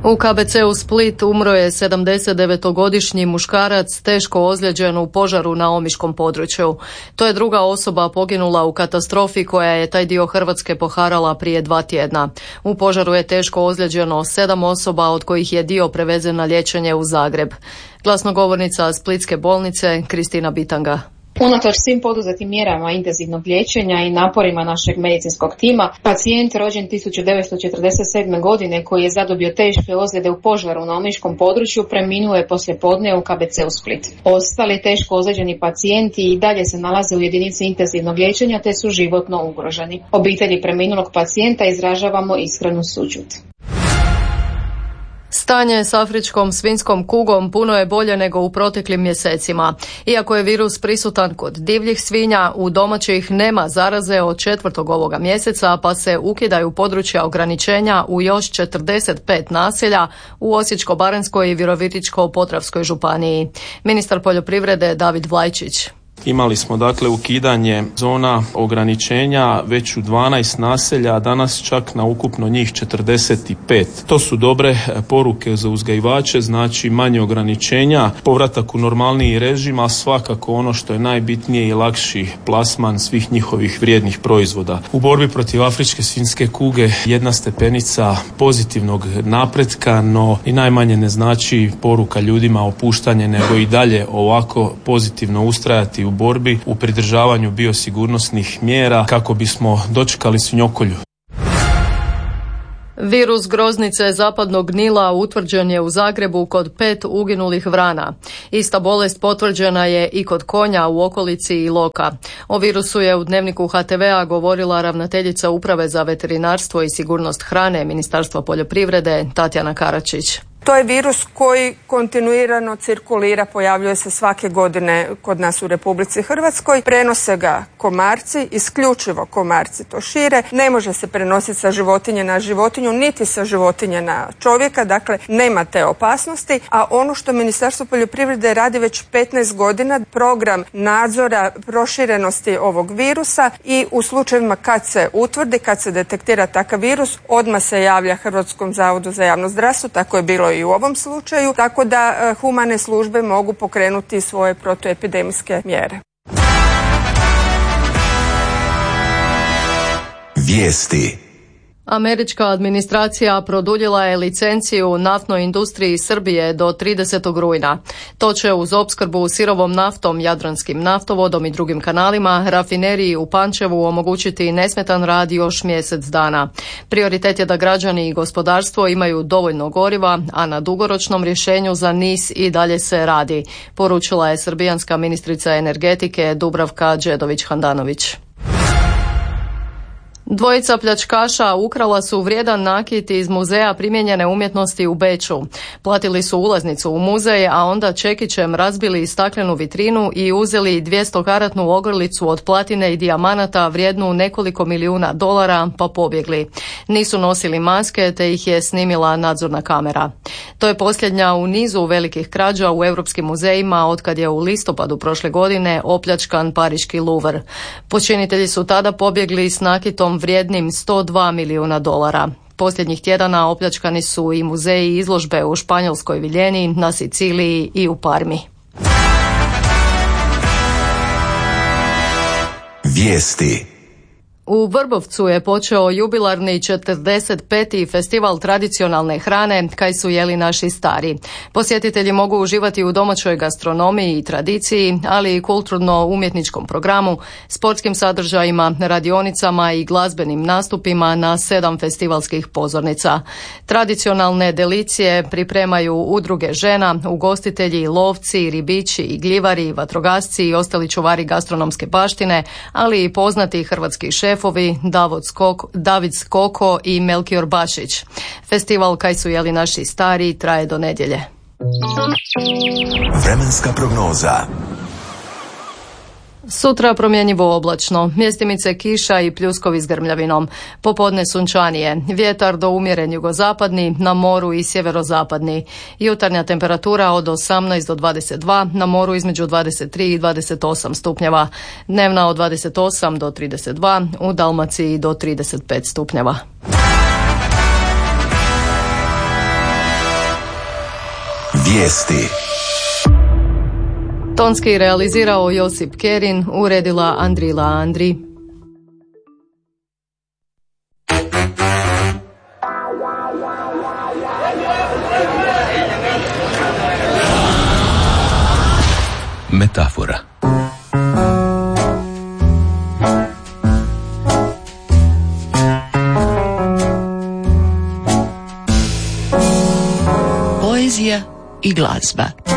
U KBC-u Split umro je 79-godišnji muškarac teško ozlijeđen u požaru na omiškom području. To je druga osoba poginula u katastrofi koja je taj dio Hrvatske poharala prije 2 tjedna. U požaru je teško ozlijeđeno 7 osoba, od kojih je dio prevezen na liječenje u Zagreb. Glasnogovornica Splitske bolnice Kristina Bitanga. Unatoč svim poduzetim mjerama intenzivnog liječenja i naporima našeg medicinskog tima, pacijent rođen 1947. godine koji je zadobio teške ozljede u požaru na omiškom području preminuo je poslijepodne u KBC-u Split. Ostali teško ozlijeđeni pacijenti i dalje se nalaze u jedinici intenzivnog liječenja te su životno ugroženi. Obitelji preminulog pacijenta izražavamo iskrenu sućut. Stanje s afričkom svinjskom kugom puno je bolje nego u proteklim mjesecima. Iako je virus prisutan kod divljih svinja, u domaćih nema zaraze od 4. ovoga mjeseca, pa se ukidaju područja ograničenja u još 45 naselja u Osječko-baranjskoj i Virovitičko-podravskoj županiji. Ministar poljoprivrede David Vlajčić. Imali smo dakle ukidanje zona ograničenja već u 12 naselja, a danas čak na ukupno njih 45. To su dobre poruke za uzgajivače, znači manje ograničenja, povratak u normalniji režim, a svakako ono što je najbitnije i lakši plasman svih njihovih vrijednih proizvoda. U borbi protiv afričke svinjske kuge jedna stepenica pozitivnog napretka, no i najmanje ne znači poruka ljudima opuštanje, nego i dalje ovako pozitivno ustrajati u borbi, u pridržavanju biosigurnosnih mjera kako bismo dočekali svinjokolju. Virus groznice zapadnog Nila utvrđen je u Zagrebu kod 5 uginulih vrana. Ista bolest potvrđena je i kod konja u okolici Iloka. O virusu je u Dnevniku HTV-a govorila ravnateljica Uprave za veterinarstvo i sigurnost hrane Ministarstva poljoprivrede Tatjana Karačić. To je virus koji kontinuirano cirkulira, pojavljuje se svake godine kod nas u Republici Hrvatskoj. Prenose ga komarci, isključivo komarci to šire. Ne može se prenositi sa životinje na životinju, niti sa životinje na čovjeka, dakle nema te opasnosti. A ono što Ministarstvo poljoprivrede radi već 15 godina, program nadzora proširenosti ovog virusa i u slučajevima kad se utvrdi, kad se detektira takav virus, odmah se javlja Hrvatskom zavodu za javno zdravstvo, tako je bilo i u ovom slučaju, tako da humane službe mogu pokrenuti svoje protuepidemijske mjere. Vijesti. Američka administracija produljila je licenciju naftnoj industriji Srbije do 30. rujna. To će uz opskrbu sirovom naftom, Jadranskim naftovodom i drugim kanalima, rafineriji u Pančevu omogućiti nesmetan rad još mjesec dana. Prioritet je da građani i gospodarstvo imaju dovoljno goriva, a na dugoročnom rješenju za NIS i dalje se radi, poručila je srbijanska ministrica energetike Dubravka Đedović-Handanović. Dvojica pljačkaša ukrala su vrijedan nakit iz Muzeja primijenjene umjetnosti u Beču. Platili su ulaznicu u muzej, a onda čekićem razbili staklenu vitrinu i uzeli 200-karatnu ogrlicu od platine i dijamanata vrijednu nekoliko milijuna dolara, pa pobjegli. Nisu nosili maske, te ih je snimila nadzorna kamera. To je posljednja u nizu velikih krađa u europskim muzejima otkad je u listopadu prošle godine opljačkan pariški Louvre. Počinitelji su tada pobjegli s nakitom vrijednim 102 milijuna dolara. Posljednjih tjedana opljačkani su i muzeji i izložbe u Španjolskoj Viljeni, na Siciliji i u Parmi. Vijesti. U Vrbovcu je počeo jubilarni 45. festival tradicionalne hrane Kaj su jeli naši stari. Posjetitelji mogu uživati u domaćoj gastronomiji i tradiciji, ali i kulturno-umjetničkom programu, sportskim sadržajima, radionicama i glazbenim nastupima na 7 festivalskih pozornica. Tradicionalne delicije pripremaju udruge žena, ugostitelji, lovci, ribiči i gljivari, vatrogasci i ostali čuvari gastronomske baštine, ali i poznati hrvatski šefovi David Skoko i Melkior Bašić. Festival Kaj su jeli naši stari traje do nedjelje. Vremenska prognoza. Sutra promjenjivo oblačno, mjestimice kiša i pljuskovi s grmljavinom. Popodne sunčanije, vjetar do umjeren jugozapadni, na moru i sjeverozapadni. Jutarnja temperatura od 18 do 22, na moru između 23 i 28 stupnjeva. Dnevna od 28 do 32, u Dalmaciji do 35 stupnjeva. Vijesti. Tonski realizirao Josip Kerin, uredila Andrila Andri. Metafora. Poezija i glazba.